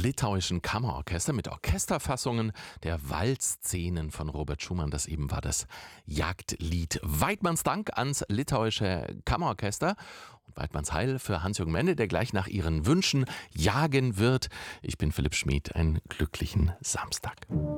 Litauischen Kammerorchester mit Orchesterfassungen der Walzszenen von Robert Schumann. Das eben war das Jagdlied. Weidmanns Dank ans Litauische Kammerorchester und Weidmanns Heil für Hans-Jürgen Mende, der gleich nach Ihren Wünschen jagen wird. Ich bin Philipp Schmid. Einen glücklichen Samstag.